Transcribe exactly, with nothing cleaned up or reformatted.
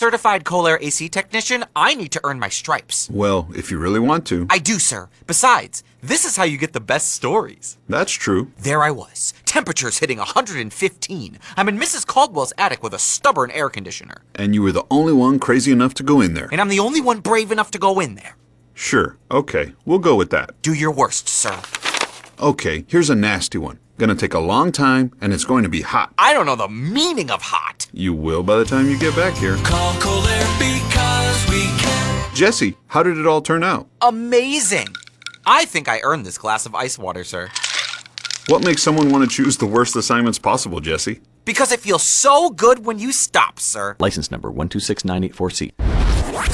certified Kohler A C technician, I need to earn my stripes. Well, if you really want to. I do, sir. Besides, this is how you get the best stories. That's true. There I was, temperatures hitting one hundred fifteen. I'm in Missus Caldwell's attic with a stubborn air conditioner. And you were the only one crazy enough to go in there. And I'm the only one brave enough to go in there. Sure, okay, we'll go with that. Do your worst, sir. Okay, here's a nasty one. Gonna take a long time, and it's going to be hot. I don't know the meaning of hot. You will by the time you get back here. Call Kohler because we can. Jesse, how did it all turn out? Amazing. I think I earned this glass of ice water, sir. What makes someone want to choose the worst assignments possible, Jesse? Because it feels so good when you stop, sir. License number one two six nine eight four C.